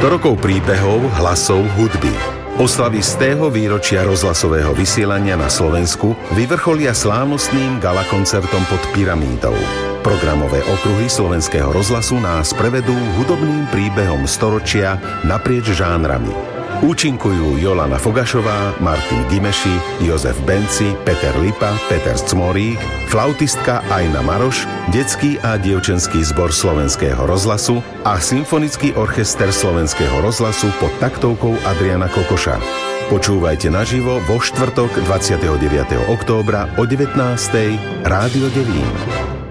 100 rokov príbehov, hlasov, hudby. Oslavy z tého výročia rozhlasového vysielania na Slovensku vyvrcholia slávnostným galakoncertom pod Pyramídou. Programové okruhy Slovenského rozhlasu nás prevedú hudobným príbehom storočia naprieč žánrami. Účinkujú Jolana Fogašová, Martin Dimeši, Jozef Benci, Peter Lipa, Peter Cmorík, flautistka Ajna Maroš, detský a dievčenský zbor Slovenského rozhlasu a symfonický orchester Slovenského rozhlasu pod taktovkou Adriana Kokoša. Počúvajte naživo vo štvrtok 29. októbra o 19:00 Rádio Devín.